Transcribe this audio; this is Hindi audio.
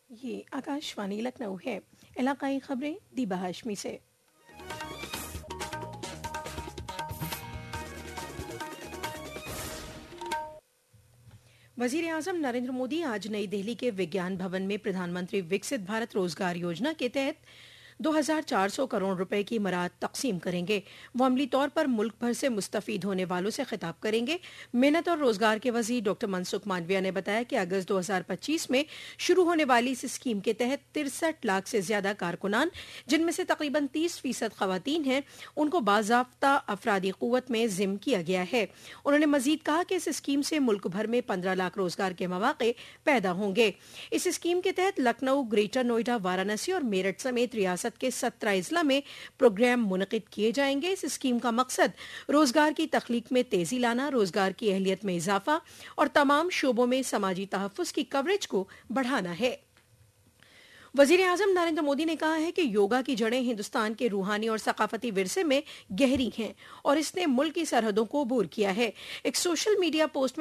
ये आकाशवाणी लखनऊ है। इलाकाई खबरें दीबा हाशमी से। वजीर आजम नरेंद्र मोदी आज नई दिल्ली के विज्ञान भवन में प्रधानमंत्री विकसित भारत रोजगार योजना के तहत 2,400 करोड़ रुपए की मराद तकसीम करेंगे। वो अमली तौर पर मुल्क भर से मुस्तफीद होने वालों से खिताब करेंगे। मेहनत और रोजगार के वजीर डॉक्टर मनसुख मांडविया ने बताया कि अगस्त 2025 में शुरू होने वाली इस स्कीम के तहत 63 लाख से ज्यादा कारकुनान, जिनमें से तकरीबन 30% खवातीन हैं, उनको बाज़ाब्ता अफरादी कुव्वत में जिम किया गया है। उन्होंने मजीद कहा कि इस स्कीम से मुल्क भर में 15 लाख रोजगार के मौके पैदा होंगे। इस स्कीम के तहत लखनऊ, ग्रेटर नोएडा, वाराणसी और मेरठ समेत रियासत के 17 अजला में प्रोग्राम मुनक़िद किए जाएंगे। इस स्कीम का मकसद रोजगार की तख्लीक में तेजी लाना, रोजगार की अहलियत में इजाफा और तमाम शोबों में समाजी तहफ़्फ़ुज़ की कवरेज को बढ़ाना है। वजीर आजम नरेंद्र मोदी ने कहा है कि योगा की जड़ें हिंदुस्तान के रूहानी और सकाफती विरसे में गहरी हैं और इसने मुल्क की सरहदों को अबूर किया है। एक सोशल मीडिया पोस्ट